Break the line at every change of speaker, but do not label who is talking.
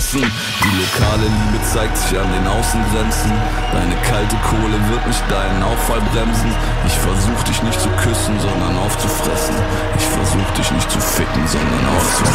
vergessen. Die lokale Liebe zeigt sich an den Außengrenzen. Deine kalte Kohle wird nicht deinen Auffall bremsen. Ich versuch dich nicht zu küssen, sondern aufzufressen.